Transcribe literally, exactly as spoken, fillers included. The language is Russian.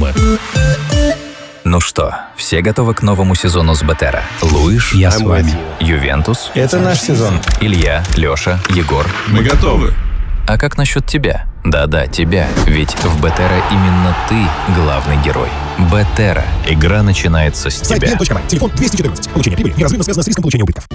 Дома. Ну что, все готовы к новому сезону с Бетера? Луиш, Я с вами. Ювентус, Это наш сезон. Илья, Леша, Егор. Мы готовы. А как насчет тебя? Да-да, тебя. Ведь в Бетера именно ты главный герой. Бетера. Игра начинается с Сайт тебя. би эн точка бай. Телефон двести четырнадцать. Получение прибыли неразрывно связано с риском получения убытков.